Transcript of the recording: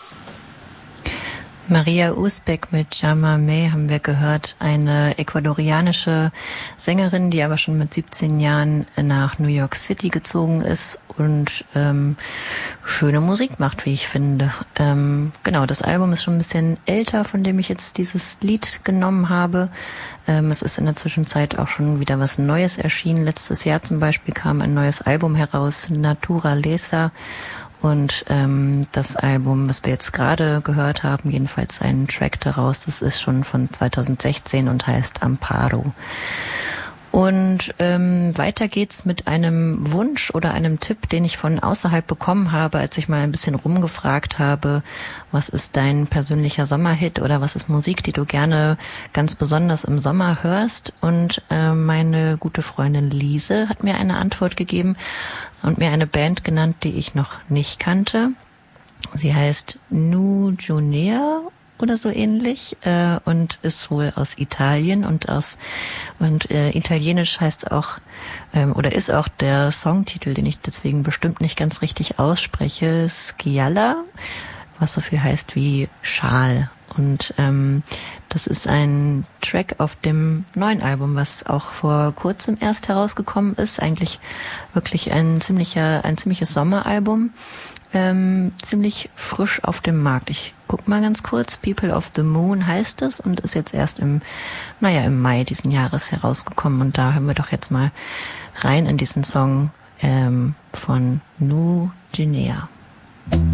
Maria Uzbek mit Jamameh haben wir gehört, eine ecuadorianische Sängerin, die aber schon mit 17 Jahren nach New York City gezogen ist und schöne Musik macht, wie ich finde. Genau, das Album ist schon ein bisschen älter, von dem ich jetzt dieses Lied genommen habe. Es ist in der Zwischenzeit auch schon wieder was Neues erschienen. Letztes Jahr zum Beispiel kam ein neues Album heraus, Naturaleza. Und das Album, was wir jetzt gerade gehört haben, jedenfalls einen Track daraus, das ist schon von 2016 und heißt Amparo. Und weiter geht's mit einem Wunsch oder einem Tipp, den ich von außerhalb bekommen habe, als ich mal ein bisschen rumgefragt habe, was ist dein persönlicher Sommerhit oder was ist Musik, die du gerne ganz besonders im Sommer hörst. Und meine gute Freundin Lise hat mir eine Antwort gegeben und mir eine Band genannt, die ich noch nicht kannte. Sie heißt Nu Junea oder so ähnlich und ist wohl aus Italien und italienisch heißt auch oder ist auch der Songtitel, den ich deswegen bestimmt nicht ganz richtig ausspreche, Scialla, was so viel heißt wie Schal. Und das ist ein Track auf dem neuen Album, was auch vor kurzem erst herausgekommen ist. Eigentlich wirklich ein ziemliches Sommeralbum. Ziemlich frisch auf dem Markt. Ich guck mal ganz kurz. People of the Moon heißt es und ist jetzt erst im Mai diesen Jahres herausgekommen. Und da hören wir doch jetzt mal rein in diesen Song von Nu Junea.